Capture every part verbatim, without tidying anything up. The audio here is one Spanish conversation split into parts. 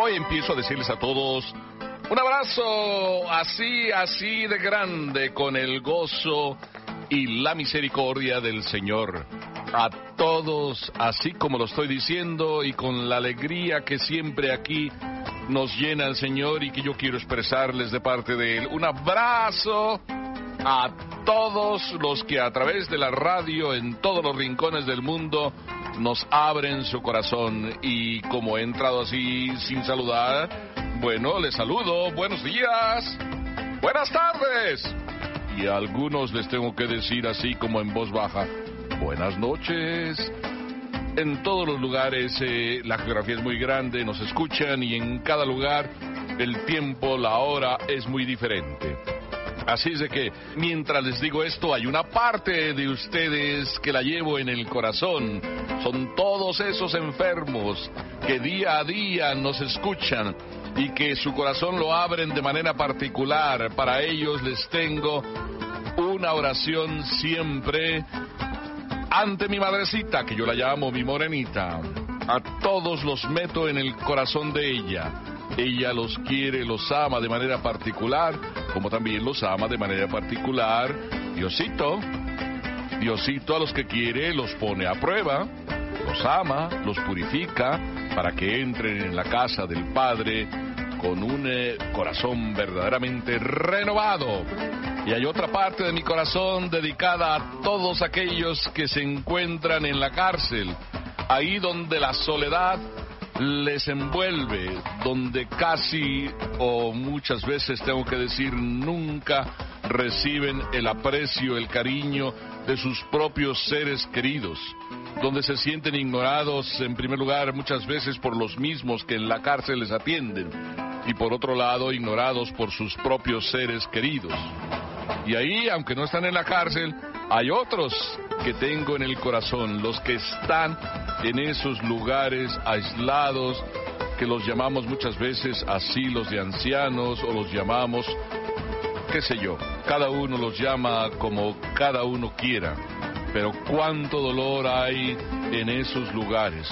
Hoy empiezo a decirles a todos un abrazo así, así de grande, con el gozo y la misericordia del Señor. A todos, así como lo estoy diciendo, y con la alegría que siempre aquí nos llena el Señor y que yo quiero expresarles de parte de Él. Un abrazo a todos los que a través de la radio en todos los rincones del mundo nos abren su corazón. Y como he entrado así sin saludar, bueno, les saludo, buenos días, buenas tardes. Y a algunos les tengo que decir así como en voz baja, buenas noches. En todos los lugares eh, la geografía es muy grande, nos escuchan y en cada lugar el tiempo, la hora es muy diferente. Así es de que, mientras les digo esto, hay una parte de ustedes que la llevo en el corazón. Son todos esos enfermos que día a día nos escuchan y que su corazón lo abren de manera particular. Para ellos les tengo una oración siempre ante mi madrecita, que yo la llamo mi morenita. A todos los meto en el corazón de ella. Ella los quiere, los ama de manera particular, como también los ama de manera particular Diosito. Diosito a los que quiere los pone a prueba, los ama, los purifica, para que entren en la casa del Padre con un eh, corazón verdaderamente renovado. Y hay otra parte de mi corazón dedicada a todos aquellos que se encuentran en la cárcel, ahí donde la soledad les envuelve, donde casi o muchas veces tengo que decir nunca reciben el aprecio, el cariño de sus propios seres queridos, donde se sienten ignorados en primer lugar muchas veces por los mismos que en la cárcel les atienden y por otro lado ignorados por sus propios seres queridos. Y ahí, aunque no están en la cárcel, hay otros que tengo en el corazón, los que están en esos lugares aislados, que los llamamos muchas veces asilos de ancianos, o los llamamos, qué sé yo, cada uno los llama como cada uno quiera, pero cuánto dolor hay en esos lugares.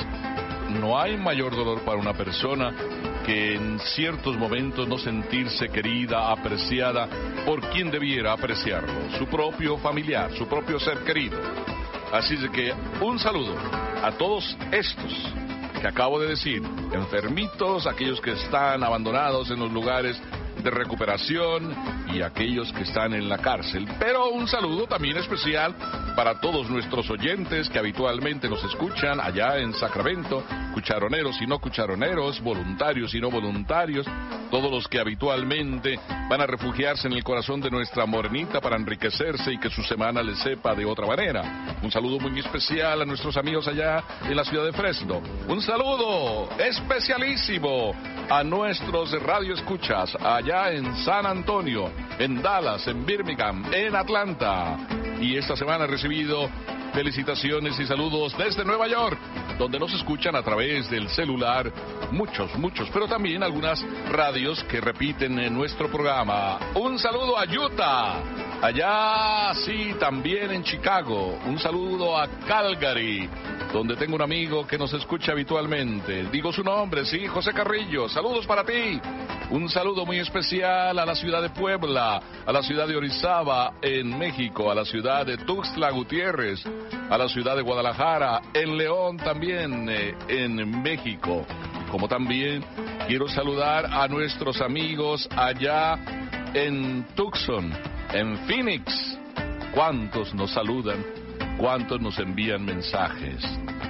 No hay mayor dolor para una persona que en ciertos momentos no sentirse querida, apreciada por quien debiera apreciarlo, su propio familiar, su propio ser querido. Así es que un saludo a todos estos que acabo de decir, enfermitos, aquellos que están abandonados en los lugares de recuperación y aquellos que están en la cárcel. Pero un saludo también especial para todos nuestros oyentes que habitualmente nos escuchan allá en Sacramento, cucharoneros y no cucharoneros, voluntarios y no voluntarios, todos los que habitualmente van a refugiarse en el corazón de nuestra morenita para enriquecerse y que su semana les sepa de otra manera. Un saludo muy especial a nuestros amigos allá en la ciudad de Fresno. Un saludo especialísimo a nuestros radioescuchas allá en San Antonio, en Dallas, en Birmingham, en Atlanta. Y esta semana he recibido felicitaciones y saludos desde Nueva York, donde nos escuchan a través del celular muchos, muchos, pero también algunas radios que repiten en nuestro programa. Un saludo a Utah, allá sí, también en Chicago. Un saludo a Calgary, donde tengo un amigo que nos escucha habitualmente. Digo su nombre, sí, José Carrillo. Saludos para ti. Un saludo muy especial a la ciudad de Puebla, a la ciudad de Orizaba en México, a la ciudad de Tuxtla Gutiérrez, a la ciudad de Guadalajara, en León también, eh, en México. Como también quiero saludar a nuestros amigos allá en Tucson, en Phoenix. ¿Cuántos nos saludan? ¿Cuántos nos envían mensajes?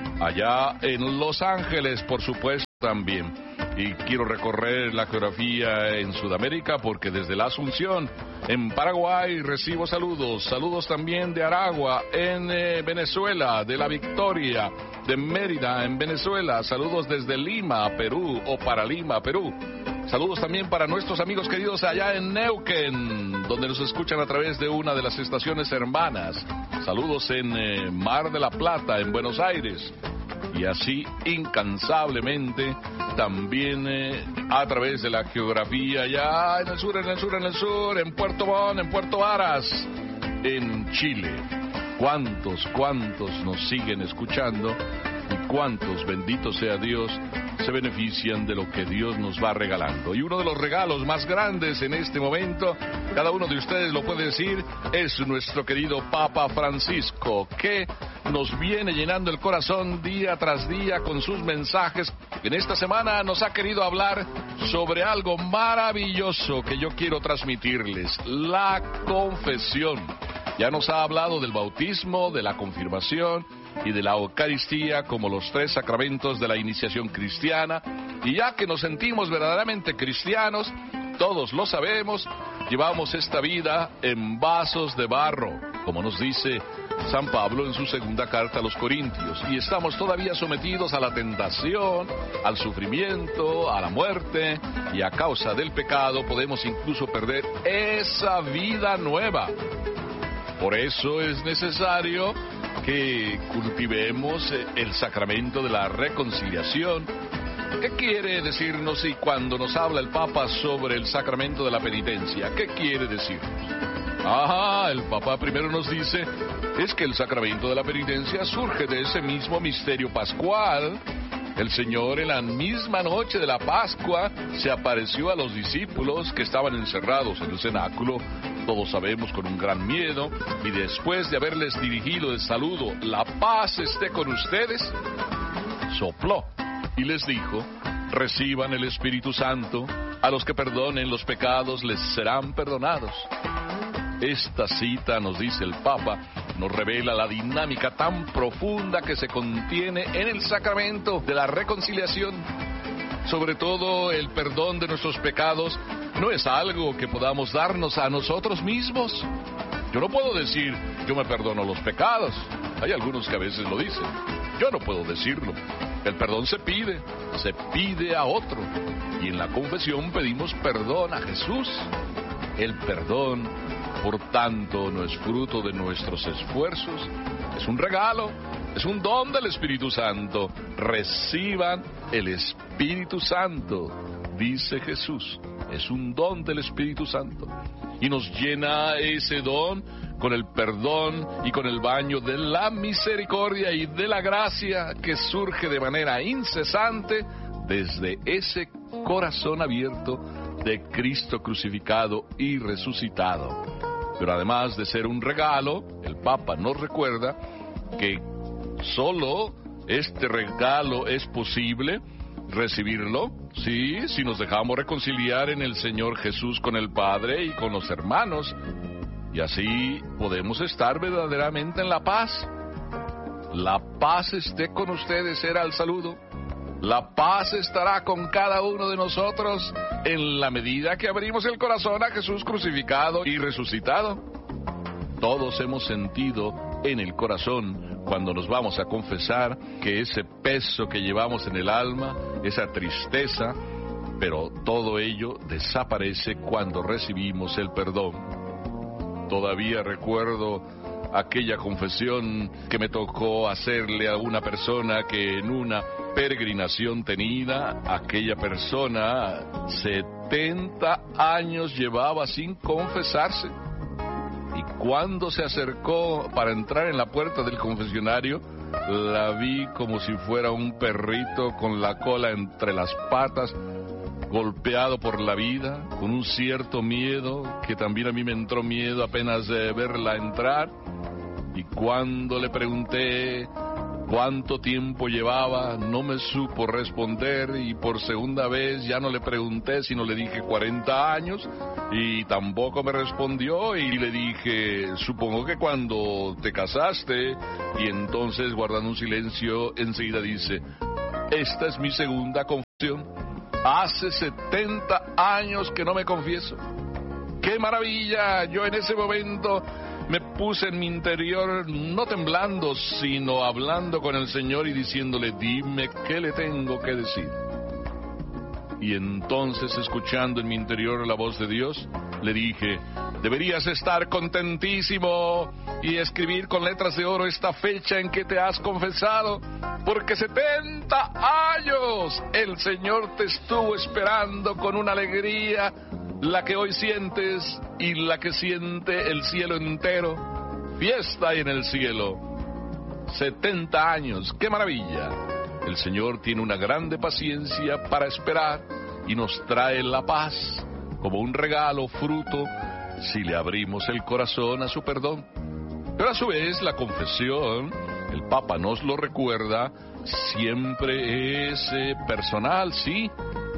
Allá en Los Ángeles, por supuesto, también. Y quiero recorrer la geografía en Sudamérica porque desde la Asunción, en Paraguay, recibo saludos. Saludos también de Aragua, en eh, Venezuela, de La Victoria, de Mérida, en Venezuela. Saludos desde Lima, Perú, o para Lima, Perú. Saludos también para nuestros amigos queridos allá en Neuquén, donde nos escuchan a través de una de las estaciones hermanas. Saludos en eh, Mar de la Plata, en Buenos Aires. Y así incansablemente también eh, a través de la geografía allá en el sur, en el sur, en el sur, en Puerto Montt, en Puerto Varas, en Chile. ¿Cuántos, cuántos nos siguen escuchando Y cuántos, bendito sea Dios, se benefician de lo que Dios nos va regalando. Y uno de los regalos más grandes en este momento, cada uno de ustedes lo puede decir, es nuestro querido Papa Francisco, que nos viene llenando el corazón día tras día con sus mensajes. En esta semana nos ha querido hablar sobre algo maravilloso que yo quiero transmitirles, la confesión. Ya nos ha hablado del bautismo, de la confirmación y de la Eucaristía como los tres sacramentos de la iniciación cristiana. Y ya que nos sentimos verdaderamente cristianos, todos lo sabemos, llevamos esta vida en vasos de barro, como nos dice San Pablo en su segunda carta a los Corintios, y estamos todavía sometidos a la tentación, al sufrimiento, a la muerte, y a causa del pecado podemos incluso perder esa vida nueva. Por eso es necesario que cultivemos el sacramento de la reconciliación. ¿Qué quiere decirnos y cuando nos habla el Papa sobre el sacramento de la penitencia? ¿Qué quiere decirnos? Ajá, el Papa primero nos dice, es que el sacramento de la penitencia surge de ese mismo misterio pascual. El Señor en la misma noche de la Pascua se apareció a los discípulos que estaban encerrados en el cenáculo, todos sabemos con un gran miedo, y después de haberles dirigido el saludo, la paz esté con ustedes, sopló y les dijo, reciban el Espíritu Santo, a los que perdonen los pecados les serán perdonados. Esta cita, nos dice el Papa, nos revela la dinámica tan profunda que se contiene en el sacramento de la reconciliación. Sobre todo, el perdón de nuestros pecados no es algo que podamos darnos a nosotros mismos. Yo no puedo decir, yo me perdono los pecados. Hay algunos que a veces lo dicen. Yo no puedo decirlo. El perdón se pide, se pide a otro. Y en la confesión pedimos perdón a Jesús. El perdón, por tanto, no es fruto de nuestros esfuerzos, es un regalo, es un don del Espíritu Santo. Reciban el Espíritu Santo, dice Jesús, es un don del Espíritu Santo. Y nos llena ese don con el perdón y con el baño de la misericordia y de la gracia que surge de manera incesante desde ese corazón abierto de Cristo crucificado y resucitado. Pero además de ser un regalo, el Papa nos recuerda que solo este regalo es posible recibirlo, sí, si nos dejamos reconciliar en el Señor Jesús con el Padre y con los hermanos, y así podemos estar verdaderamente en la paz. La paz esté con ustedes, era el saludo. La paz estará con cada uno de nosotros en la medida que abrimos el corazón a Jesús crucificado y resucitado. Todos hemos sentido en el corazón, cuando nos vamos a confesar, que ese peso que llevamos en el alma, esa tristeza, pero todo ello desaparece cuando recibimos el perdón. Todavía recuerdo aquella confesión que me tocó hacerle a una persona que en una peregrinación tenida, aquella persona setenta años llevaba sin confesarse. Y cuando se acercó para entrar en la puerta del confesionario, la vi como si fuera un perrito con la cola entre las patas, golpeado por la vida, con un cierto miedo, que también a mí me entró miedo apenas de verla entrar. Y cuando le pregunté cuánto tiempo llevaba, no me supo responder, y por segunda vez ya no le pregunté, sino le dije cuarenta años, y tampoco me respondió, y le dije, supongo que cuando te casaste, y entonces, guardando un silencio, enseguida dice, esta es mi segunda confesión, hace setenta años que no me confieso. ¡Qué maravilla! Yo en ese momento me puse en mi interior, no temblando, sino hablando con el Señor y diciéndole, dime qué le tengo que decir. Y entonces, escuchando en mi interior la voz de Dios, le dije, deberías estar contentísimo y escribir con letras de oro esta fecha en que te has confesado, porque setenta años el Señor te estuvo esperando con una alegría, la que hoy sientes y la que siente el cielo entero. Fiesta hay en el cielo. setenta años, ¡qué maravilla! El Señor tiene una grande paciencia para esperar y nos trae la paz como un regalo fruto si le abrimos el corazón a su perdón. Pero a su vez la confesión, el Papa nos lo recuerda, siempre es eh, personal, sí,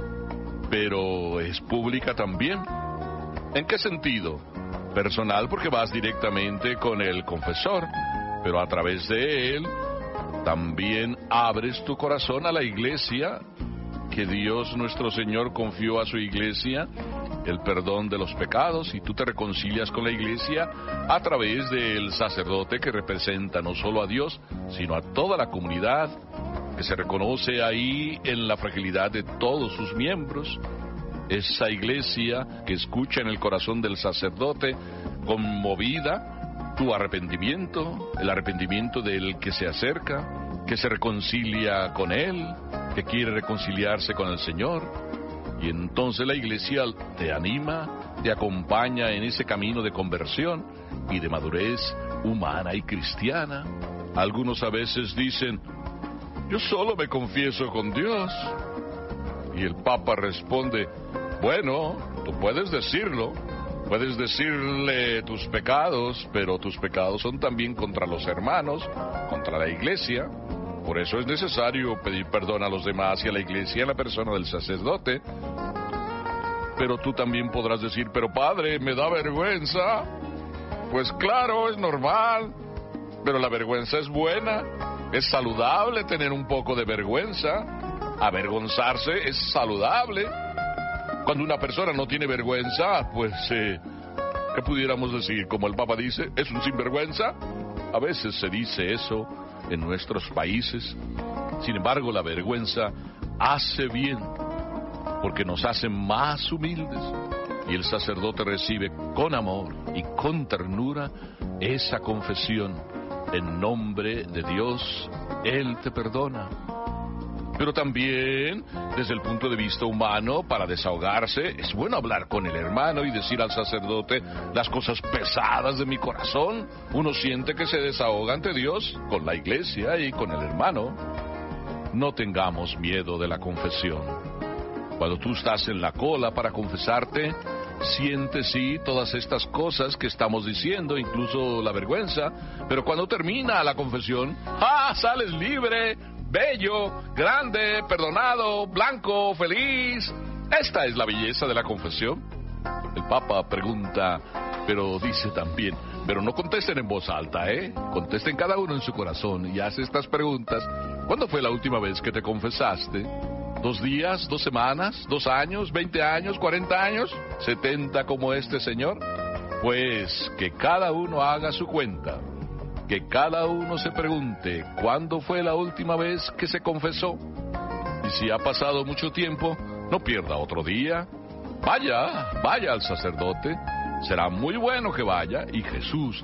pero es pública también. ¿En qué sentido? Personal porque vas directamente con el confesor, pero a través de él también abres tu corazón a la iglesia, que Dios nuestro Señor confió a su iglesia el perdón de los pecados, y tú te reconcilias con la iglesia a través del sacerdote que representa no solo a Dios, sino a toda la comunidad, que se reconoce ahí en la fragilidad de todos sus miembros. Esa iglesia que escucha en el corazón del sacerdote conmovida tu arrepentimiento, el arrepentimiento del que se acerca, que se reconcilia con él, que quiere reconciliarse con el Señor. Y entonces la iglesia te anima, te acompaña en ese camino de conversión y de madurez humana y cristiana. Algunos a veces dicen: yo solo me confieso con Dios. Y el Papa responde: bueno, tú puedes decirlo, puedes decirle tus pecados, pero tus pecados son también contra los hermanos, contra la iglesia. Por eso es necesario pedir perdón a los demás y a la iglesia en la persona del sacerdote. Pero tú también podrás decir: pero padre, me da vergüenza. Pues claro, es normal, pero la vergüenza es buena, es saludable tener un poco de vergüenza. Avergonzarse es saludable. Cuando una persona no tiene vergüenza, pues, eh, ¿qué pudiéramos decir? Como el Papa dice, ¿es un sinvergüenza? A veces se dice eso en nuestros países. Sin embargo, la vergüenza hace bien, porque nos hace más humildes, y el sacerdote recibe con amor y con ternura esa confesión. En nombre de Dios, Él te perdona. Pero también, desde el punto de vista humano, para desahogarse, es bueno hablar con el hermano y decir al sacerdote las cosas pesadas de mi corazón. Uno siente que se desahoga ante Dios con la iglesia y con el hermano. No tengamos miedo de la confesión. Cuando tú estás en la cola para confesarte, siente sí todas estas cosas que estamos diciendo, incluso la vergüenza, pero cuando termina la confesión, ¡ah! Sales libre, bello, grande, perdonado, blanco, feliz. Esta es la belleza de la confesión. El Papa pregunta, pero dice también, pero no contesten en voz alta, ¿eh? Contesten cada uno en su corazón y hace estas preguntas. ¿Cuándo fue la última vez que te confesaste? ¿Dos días, dos semanas, dos años, veinte años, cuarenta años, setenta como este señor? Pues que cada uno haga su cuenta. Que cada uno se pregunte cuándo fue la última vez que se confesó. Y si ha pasado mucho tiempo, no pierda otro día. Vaya, vaya al sacerdote. Será muy bueno que vaya. Y Jesús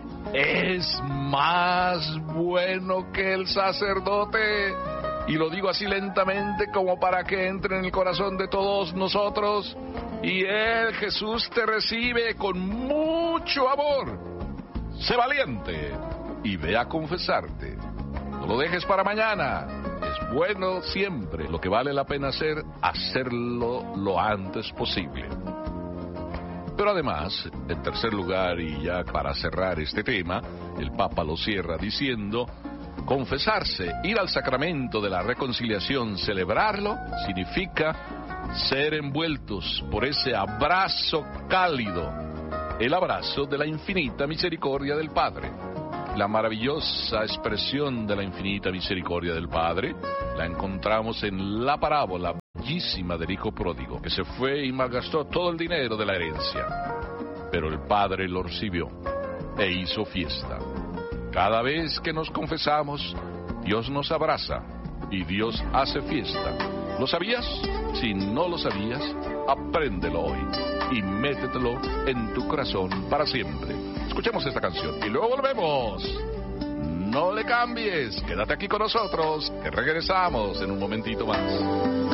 es más bueno que el sacerdote. Y lo digo así lentamente como para que entre en el corazón de todos nosotros. Y Él, Jesús, te recibe con mucho amor. Sé valiente y ve a confesarte. No lo dejes para mañana. Es bueno siempre. Lo que vale la pena hacer, hacerlo lo antes posible. Pero además, en tercer lugar, y ya para cerrar este tema, el Papa lo cierra diciendo: confesarse, ir al sacramento de la reconciliación, celebrarlo, significa ser envueltos por ese abrazo cálido, el abrazo de la infinita misericordia del Padre. La maravillosa expresión de la infinita misericordia del Padre la encontramos en la parábola bellísima del hijo pródigo, que se fue y malgastó todo el dinero de la herencia. Pero el Padre lo recibió e hizo fiesta. Cada vez que nos confesamos, Dios nos abraza y Dios hace fiesta. ¿Lo sabías? Si no lo sabías, apréndelo hoy y métetelo en tu corazón para siempre. Escuchemos esta canción y luego volvemos. No le cambies, quédate aquí con nosotros, que regresamos en un momentito más.